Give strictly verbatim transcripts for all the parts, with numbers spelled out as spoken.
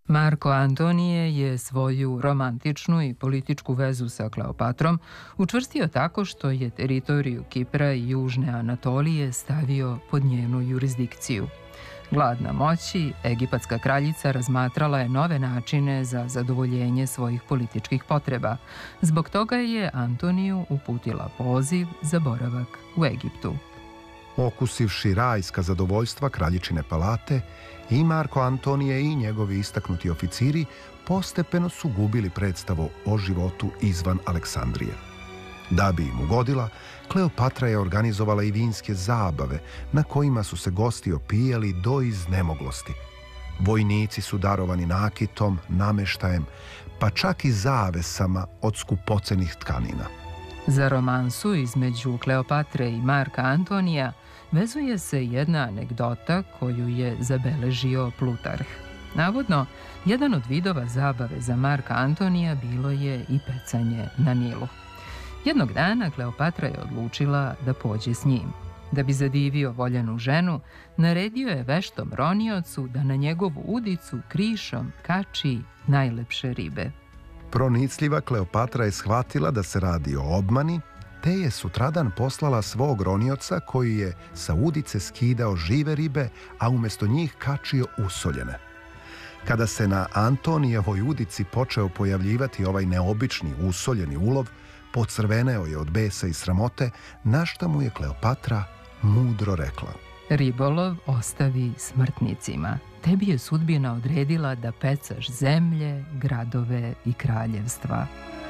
Marko Antonije je svoju romantičnu i političku vezu sa Kleopatrom učvrstio tako što je teritoriju Kipra i Južne Anatolije stavio pod njenu jurisdikciju. Gladna moći, egipatska kraljica razmatrala je nove načine za zadovoljenje svojih političkih potreba. Zbog toga je Antoniju uputila poziv za boravak u Egiptu. Okusivši rajska zadovoljstva kraljičine palate, i Marko Antonije i njegovi istaknuti oficiri postepeno su gubili predstavu o životu izvan Aleksandrije. Da bi im ugodila, Kleopatra je organizovala i vinske zabave na kojima su se gosti opijali do iznemoglosti. Vojnici su darovani nakitom, nameštajem, pa čak i zavesama od skupocenih tkanina. Za romansu između Kleopatre i Marka Antonija vezuje se jedna anegdota koju je zabeležio Plutarh. Navodno, jedan od vidova zabave za Marka Antonija bilo je i pecanje na Nilu. Jednog dana Kleopatra je odlučila da pođe s njim. Da bi zadivio voljenu ženu, naredio je veštom roniocu da na njegovu udicu krišom kači najlepše ribe. Pronicljiva Kleopatra je shvatila da se radi o obmani, te je sutradan poslala svog ronioca koji je sa udice skidao žive ribe, a umjesto njih kačio usoljene. Kada se na Antonijevoj udici počeo pojavljivati ovaj neobični usoljeni ulov, pocrveneo je od besa i sramote, na šta mu je Kleopatra mudro rekla: Ribolov ostavi smrtnicima. Tebi je sudbina odredila da pecaš zemlje, gradove i kraljevstva.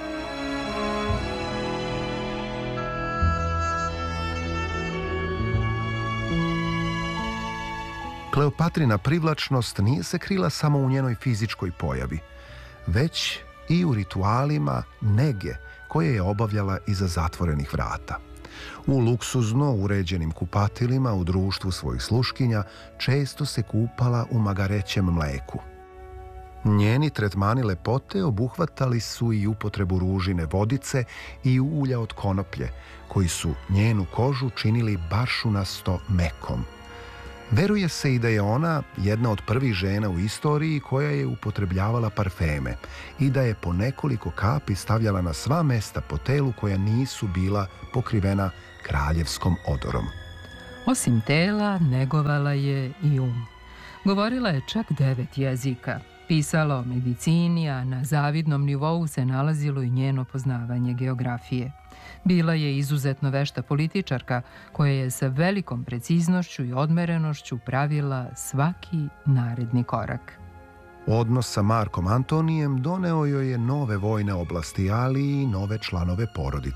Kleopatrina privlačnost nije se krila samo u njenoj fizičkoj pojavi, već i u ritualima nege koje je obavljala iza zatvorenih vrata. U luksuzno uređenim kupatilima u društvu svojih sluškinja često se kupala u magarećem mleku. Njeni tretmani lepote obuhvatali su i upotrebu ružine vodice i ulja od konoplje, koji su njenu kožu činili baršunasto mekom. Veruje se i da je ona jedna od prvih žena u istoriji koja je upotrebljavala parfeme i da je po nekoliko kapi stavljala na sva mesta po telu koja nisu bila pokrivena kraljevskom odorom. Osim tela, negovala je i um. Govorila je čak devet jezika. Pisala o medicini, a na zavidnom nivou se nalazilo i njeno poznavanje geografije. Bila je izuzetno vešta političarka koja je sa velikom preciznošću i odmerenošću pravila svaki naredni korak. Odnos sa Markom Antonijem doneo joj je nove vojne oblasti, ali i nove članove porodice.